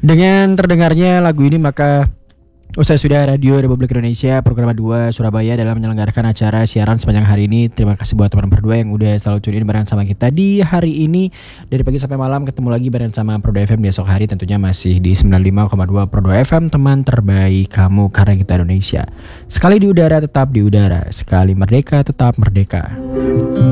Dengan terdengarnya lagu ini maka usai sudah Radio Republik Indonesia program 2 Surabaya dalam menyelenggarakan acara siaran sepanjang hari ini. Terima kasih buat teman berdua yang udah selalu tune in bareng sama kita di hari ini. Dari pagi sampai malam ketemu lagi bareng sama Pro 2 FM besok hari tentunya masih di 95,2 Pro 2 FM, teman terbaik kamu karena kita Indonesia. Sekali di udara tetap di udara, sekali merdeka tetap merdeka.